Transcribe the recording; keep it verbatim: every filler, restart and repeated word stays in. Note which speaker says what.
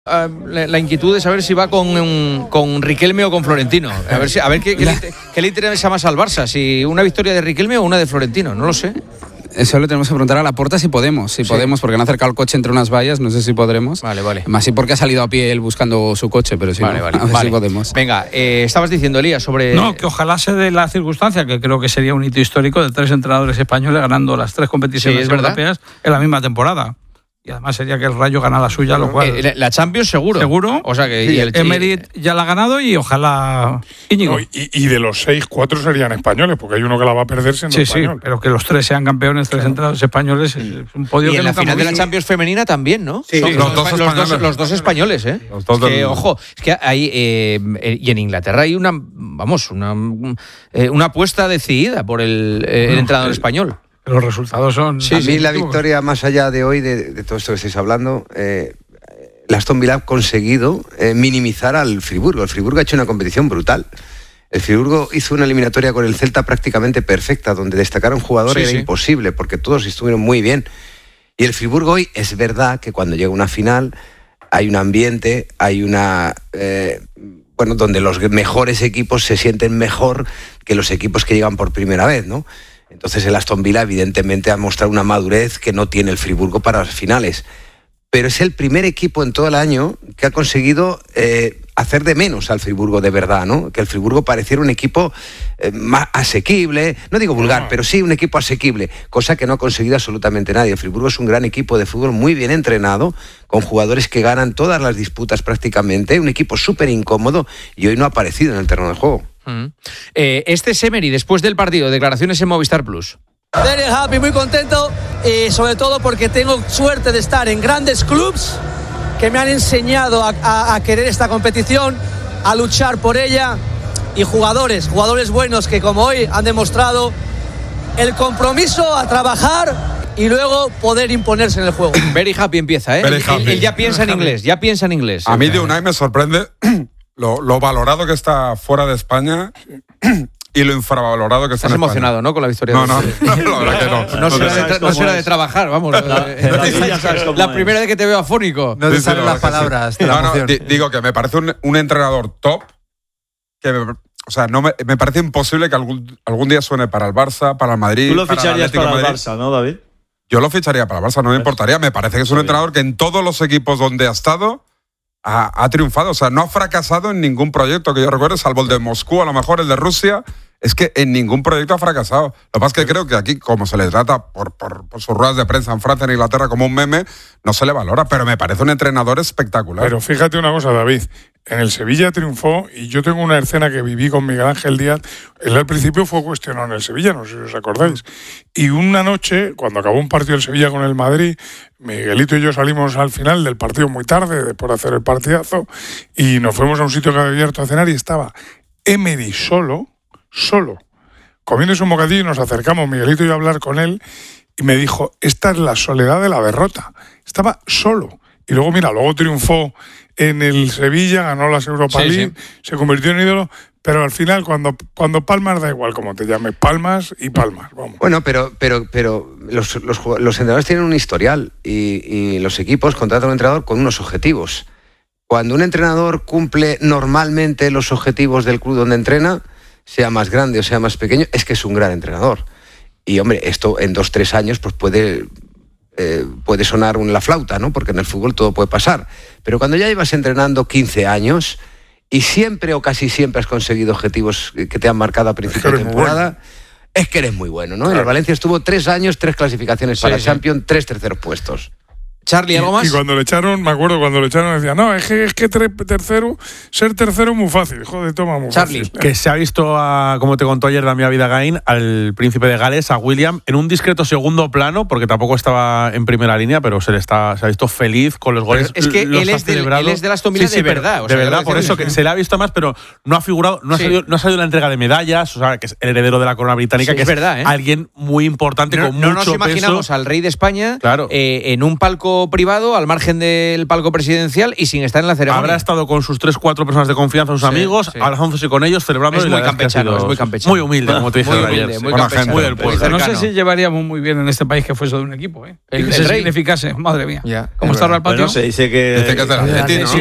Speaker 1: Uh, la, la inquietud de saber si va con, um, con Riquelme o con Florentino. A ver, si, a ver qué, qué, le, qué le interesa más al Barça, si una victoria de Riquelme o una de Florentino, no lo sé.
Speaker 2: Eso le tenemos que preguntar a Laporta si podemos, si sí. podemos, porque han acercado el coche entre unas vallas, no sé si podremos.
Speaker 1: Vale, vale.
Speaker 2: Más sí porque ha salido a pie él buscando su coche, pero sí,
Speaker 1: vale,
Speaker 2: no,
Speaker 1: vale,
Speaker 2: a ver
Speaker 1: vale.
Speaker 2: si podemos.
Speaker 1: Venga, eh, estabas diciendo, Elías, sobre...
Speaker 3: No, que ojalá se dé la circunstancia, que creo que sería un hito histórico de tres entrenadores españoles ganando las tres competiciones
Speaker 1: sí,
Speaker 3: europeas en la misma temporada. Y además sería que el Rayo gana la suya, lo cual...
Speaker 1: Eh, la Champions seguro.
Speaker 3: Seguro.
Speaker 1: O sea que...
Speaker 3: Sí,
Speaker 1: y el,
Speaker 3: Emery ya la ha ganado y ojalá... Íñigo.
Speaker 4: No, y, y de los seis, cuatro serían españoles, porque hay uno que la va a perder siendo
Speaker 3: sí,
Speaker 4: español.
Speaker 3: Sí, pero que los tres sean campeones, tres entrenadores españoles, es un podio
Speaker 1: y
Speaker 3: que
Speaker 1: en la final de la
Speaker 3: visto.
Speaker 1: Champions femenina también, ¿no?
Speaker 5: Sí,
Speaker 1: Son
Speaker 5: sí,
Speaker 1: los,
Speaker 5: los,
Speaker 1: dos, los, dos, los dos españoles, ¿eh?
Speaker 5: Los dos
Speaker 1: es que,
Speaker 5: del...
Speaker 1: ojo, es que hay... Eh, y en Inglaterra hay una, vamos, una, eh, una apuesta decidida por el, eh, el entrenador español.
Speaker 3: Los resultados son...
Speaker 5: Sí, a mí sí, la victoria, más allá de hoy, de, de todo esto que estáis hablando, eh, el Aston Villa ha conseguido eh, minimizar al Friburgo. El Friburgo ha hecho una competición brutal. El Friburgo hizo una eliminatoria con el Celta prácticamente perfecta, donde destacar a un jugador sí, era sí. imposible, porque todos estuvieron muy bien. Y el Friburgo hoy, es verdad que cuando llega una final, hay un ambiente, hay una... Eh, bueno, donde los mejores equipos se sienten mejor que los equipos que llegan por primera vez, ¿no? Entonces el Aston Villa evidentemente ha mostrado una madurez que no tiene el Friburgo para las finales. Pero es el primer equipo en todo el año que ha conseguido eh, hacer de menos al Friburgo de verdad, ¿no? Que el Friburgo pareciera un equipo eh, más asequible, no digo vulgar, pero sí un equipo asequible, cosa que no ha conseguido absolutamente nadie. El Friburgo es un gran equipo de fútbol muy bien entrenado, con jugadores que ganan todas las disputas prácticamente, un equipo súper incómodo y hoy no ha aparecido en el terreno de juego.
Speaker 1: Mm. Eh, este es Emery, después del partido, declaraciones en Movistar Plus.
Speaker 6: Very happy, muy contento y sobre todo porque tengo suerte de estar en grandes clubs que me han enseñado a, a, a querer esta competición, a luchar por ella, y jugadores, jugadores buenos que como hoy han demostrado el compromiso a trabajar y luego poder imponerse en el juego.
Speaker 1: Very happy empieza, ¿eh? Él, él ya piensa en inglés, ya piensa en inglés.
Speaker 7: A mí de Unai me sorprende lo, lo valorado que está fuera de España y lo infravalorado que está
Speaker 1: Estás
Speaker 7: en
Speaker 1: emocionado,
Speaker 7: España.
Speaker 1: ¿no? Con la victoria.
Speaker 7: No,
Speaker 1: de...
Speaker 7: no, no, la verdad que no.
Speaker 1: No,
Speaker 7: no
Speaker 1: será, de, tra- no será de trabajar, vamos. La, la, la primera vez que te veo afónico.
Speaker 8: No te
Speaker 7: Sí,
Speaker 8: salen
Speaker 7: sí,
Speaker 8: las
Speaker 7: sí.
Speaker 8: palabras de la
Speaker 7: No, no,
Speaker 8: emoción.
Speaker 7: di- digo que me parece un, un entrenador top que me, o sea, no me, me parece imposible que algún, algún día suene para el Barça, para el Madrid.
Speaker 9: Tú lo
Speaker 7: para
Speaker 9: ficharías
Speaker 7: Atlético
Speaker 9: para el
Speaker 7: Madrid.
Speaker 9: Barça, ¿no, David?
Speaker 7: Yo lo ficharía para el Barça, no me importaría. Me parece que es un
Speaker 9: Está
Speaker 7: entrenador que en todos los equipos donde ha estado ha, ha triunfado. O sea, no ha fracasado en ningún proyecto que yo recuerde, salvo el de Moscú, a lo mejor el de Rusia. Es que en ningún proyecto ha fracasado. Lo que pasa es que creo que aquí, como se le trata por, por, por sus ruedas de prensa en Francia, en Inglaterra, como un meme, no se le valora. Pero me parece un entrenador espectacular.
Speaker 4: Pero fíjate una cosa, David. En el Sevilla triunfó, y yo tengo una escena que viví con Miguel Ángel Díaz. Él al principio fue cuestionado en el Sevilla, no sé si os acordáis. Y una noche, cuando acabó un partido del Sevilla con el Madrid, Miguelito y yo salimos al final del partido muy tarde, después de hacer el partidazo, y nos fuimos a un sitio que había abierto a cenar y estaba Emery solo, solo, comiéndose un bocadillo, y nos acercamos, Miguelito y yo, a hablar con él, y me dijo, esta es la soledad de la derrota. Estaba solo. Y luego, mira, luego triunfó en el Sevilla, ganó las Europa
Speaker 1: Sí,
Speaker 4: League,
Speaker 1: sí.
Speaker 4: se convirtió en ídolo, pero al final, cuando, cuando palmas, da igual como te llames, palmas y palmas, vamos.
Speaker 5: Bueno, pero, pero, pero los, los, jug- los entrenadores tienen un historial y, y los equipos contratan a un entrenador con unos objetivos. Cuando un entrenador cumple normalmente los objetivos del club donde entrena, sea más grande o sea más pequeño, es que es un gran entrenador. Y, hombre, esto en dos, tres años pues puede, eh, puede sonar un, la flauta, ¿no? Porque en el fútbol todo puede pasar. Pero cuando ya llevas entrenando quince años y siempre o casi siempre has conseguido objetivos que te han marcado a principio
Speaker 4: Es que
Speaker 5: de
Speaker 4: eres muy
Speaker 5: temporada,
Speaker 4: bueno.
Speaker 5: es que eres muy bueno, ¿no? En
Speaker 4: Claro.
Speaker 5: el Valencia estuvo tres años, tres clasificaciones
Speaker 1: Sí,
Speaker 5: para
Speaker 1: sí.
Speaker 5: Champions, tres terceros puestos.
Speaker 1: Charlie, ¿algo más?
Speaker 4: Y cuando le echaron, me acuerdo cuando le echaron, decía, no, es que, es que tre- tercero, ser tercero es muy fácil, joder, toma, muy
Speaker 1: Charlie,
Speaker 4: fácil.
Speaker 8: Que se ha visto, a, como te contó ayer Damián Vidagain, al príncipe de Gales, a William, en un discreto segundo plano, porque tampoco estaba en primera línea, pero se le está, se ha visto feliz con los goles.
Speaker 1: Pero es que
Speaker 8: los
Speaker 1: él
Speaker 8: ha
Speaker 1: es del-
Speaker 8: celebrado.
Speaker 1: él es del Aston Villa de
Speaker 8: pero
Speaker 1: verdad, o
Speaker 8: de
Speaker 1: sea,
Speaker 8: verdad,
Speaker 1: quiero
Speaker 8: por
Speaker 1: decir,
Speaker 8: eso que
Speaker 1: sí.
Speaker 8: se le ha visto más, pero no ha figurado, no ha,
Speaker 1: Sí.
Speaker 8: salido, no ha salido la entrega de medallas, o sea, que es el heredero de la corona británica,
Speaker 1: Sí,
Speaker 8: que
Speaker 1: es
Speaker 8: es
Speaker 1: verdad, ¿eh?
Speaker 8: alguien muy importante
Speaker 1: No,
Speaker 8: con
Speaker 1: no
Speaker 8: mucho
Speaker 1: nos imaginamos
Speaker 8: peso.
Speaker 1: al rey de España
Speaker 8: Claro.
Speaker 1: eh, en un palco palco privado, al margen del palco presidencial y sin estar en la ceremonia.
Speaker 8: Habrá estado con sus tres, cuatro personas de confianza, sus
Speaker 1: Sí,
Speaker 8: amigos,
Speaker 1: sí.
Speaker 8: abrazándose con ellos, celebrando.
Speaker 1: Es
Speaker 8: y
Speaker 1: muy
Speaker 8: la verdad que ha
Speaker 1: campechano,
Speaker 8: sido
Speaker 1: es muy campechano.
Speaker 8: Muy humilde, como te dije
Speaker 1: Muy
Speaker 8: ayer.
Speaker 1: humilde, muy
Speaker 7: Buena
Speaker 1: campechano.
Speaker 7: gente.
Speaker 8: Muy del pueblo.
Speaker 3: No sé
Speaker 1: cercano.
Speaker 3: si llevaríamos muy bien en este país que fuese de un equipo, ¿eh?
Speaker 1: El-
Speaker 3: que
Speaker 1: el
Speaker 3: se
Speaker 1: rey.
Speaker 3: significase, madre mía.
Speaker 1: Ya,
Speaker 3: ¿Cómo
Speaker 1: es
Speaker 3: está ahora
Speaker 1: verdad.
Speaker 3: el patio?
Speaker 9: Bueno, se dice que.
Speaker 7: Dice que es del Atleti, ¿no?
Speaker 1: Sí,